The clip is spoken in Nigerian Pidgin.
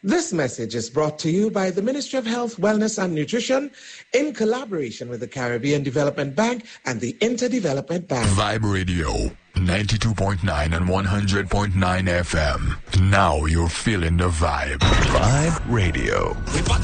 This message is brought to you by the Ministry of Health, Wellness and Nutrition in collaboration with the Caribbean Development Bank and the Interdevelopment Bank. Vibe Radio, 92.9 and 100.9 FM. Now you're feeling the vibe. Vibe Radio.